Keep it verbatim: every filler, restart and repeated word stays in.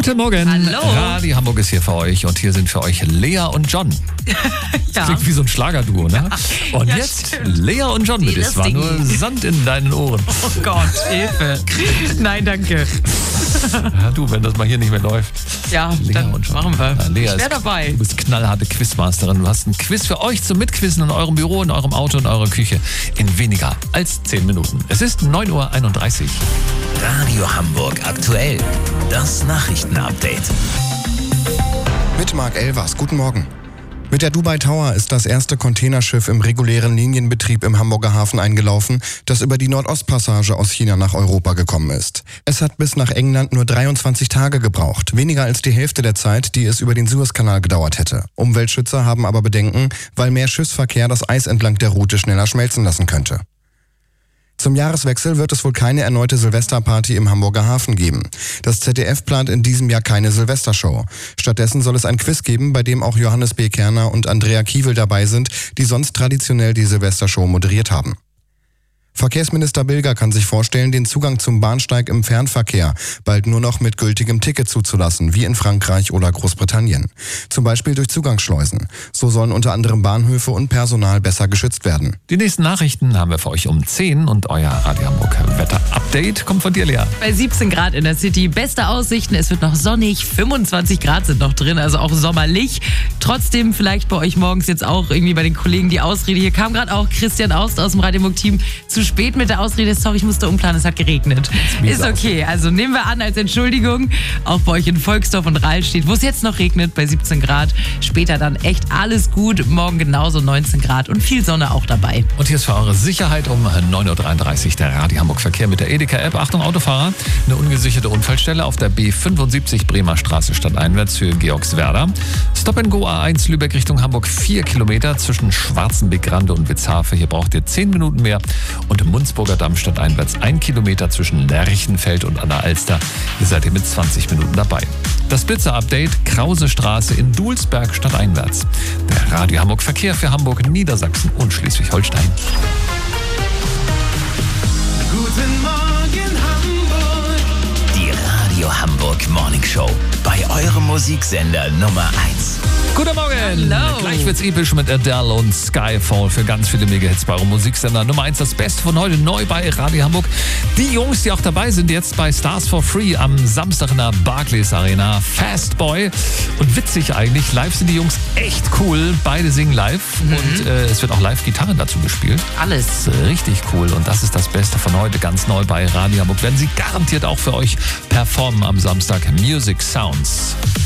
Guten Morgen. Hallo. Radio Hamburg ist hier für euch und hier sind für euch Lea und John. Das Ja. klingt wie so ein Schlagerduo, ne? Und Ja, jetzt stimmt. Lea und John mit Die Es war nur lustigen. Sand in deinen Ohren. Oh Gott, Hilfe. Nein, danke. Ja, du, wenn das mal hier nicht mehr läuft. Ja, Lea dann und John. machen wir. Ja, Lea Ich wär ist- dabei. Du bist knallharte Quizmasterin. Du hast ein Quiz für euch zum Mitquizzen in eurem Büro, in eurem Auto, in eurer Küche in weniger als zehn Minuten. Es ist neun Uhr einunddreißig. Radio Hamburg aktuell. Das Nachrichtenupdate. Mit Marc Elvers. Guten Morgen. Mit der Dubai Tower ist das erste Containerschiff im regulären Linienbetrieb im Hamburger Hafen eingelaufen, das über die Nordostpassage aus China nach Europa gekommen ist. Es hat bis nach England nur dreiundzwanzig Tage gebraucht, weniger als die Hälfte der Zeit, die es über den Suezkanal gedauert hätte. Umweltschützer haben aber Bedenken, weil mehr Schiffsverkehr das Eis entlang der Route schneller schmelzen lassen könnte. Zum Jahreswechsel wird es wohl keine erneute Silvesterparty im Hamburger Hafen geben. Das Z D F plant in diesem Jahr keine Silvestershow. Stattdessen soll es ein Quiz geben, bei dem auch Johannes B. Kerner und Andrea Kiewel dabei sind, die sonst traditionell die Silvestershow moderiert haben. Verkehrsminister Bilger kann sich vorstellen, den Zugang zum Bahnsteig im Fernverkehr bald nur noch mit gültigem Ticket zuzulassen, wie in Frankreich oder Großbritannien. Zum Beispiel durch Zugangsschleusen. So sollen unter anderem Bahnhöfe und Personal besser geschützt werden. Die nächsten Nachrichten haben wir für euch um zehn und euer Radio Hamburg Wetter-Update kommt von dir, Lea. Bei siebzehn Grad in der City, beste Aussichten, es wird noch sonnig, fünfundzwanzig Grad sind noch drin, also auch sommerlich. Trotzdem vielleicht bei euch morgens jetzt auch irgendwie bei den Kollegen die Ausrede, hier kam gerade auch Christian Aust aus dem Radio Hamburg-Team, zu spät mit der Ausrede, sorry, ich musste umplanen, es hat geregnet. mies Ist okay, also nehmen wir an als Entschuldigung, auch bei euch in Volksdorf und Rahl steht, wo es jetzt noch regnet, bei siebzehn Grad, später dann echt alles gut, morgen genauso neunzehn Grad und viel Sonne auch dabei. Und hier ist für eure Sicherheit um neun Uhr dreiunddreißig der Radio Hamburg Verkehr mit der Edeka-App. Achtung Autofahrer, eine ungesicherte Unfallstelle auf der B fünfundsiebzig Bremer Straße stadteinwärts für Georgswerda. Stop and Go A eins Lübeck Richtung Hamburg, vier Kilometer zwischen Schwarzenbeck, Rande und Witzhafe. Hier braucht ihr zehn Minuten mehr. Und im Munzburger Damm stadteinwärts ein Kilometer zwischen Lerchenfeld und Anna Alster. Hier seid ihr mit zwanzig Minuten dabei. Das Blitzer-Update, Krause Straße in Dulsberg stadteinwärts. Der Radio Hamburg Verkehr für Hamburg, Niedersachsen und Schleswig-Holstein. Guten Morgen Hamburg. Die Radio Hamburg Morning Show. Bei eurem Musiksender Nummer eins. Guten Morgen! Hallo. Gleich wird's episch mit Adele und Skyfall für ganz viele Mega-Hits bei eurem Musiksender. Nummer eins, das Beste von heute, neu bei Radio Hamburg. Die Jungs, die auch dabei sind, jetzt bei Stars for Free am Samstag in der Barclays Arena. Fast Boy. Und witzig eigentlich, live sind die Jungs echt cool. Beide singen live und äh, es wird auch live Gitarre dazu gespielt. Alles. Das ist richtig cool und das ist das Beste von heute, ganz neu bei Radio Hamburg. Werden sie garantiert auch für euch performen am Samstag. Music Sounds.